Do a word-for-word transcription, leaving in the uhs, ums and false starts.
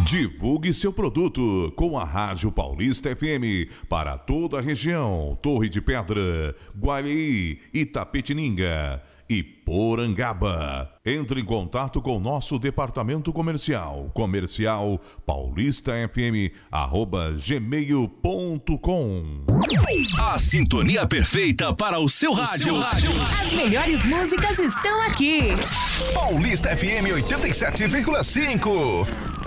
Divulgue seu produto com a Rádio Paulista F M para toda a região, Torre de Pedra, Guaí, Itapetininga e Porangaba. Entre em contato com nosso departamento comercial, comercial paulistafm arroba gmail ponto com. A sintonia perfeita para o seu rádio. As melhores músicas estão aqui. Paulista F M oitenta e sete vírgula cinco.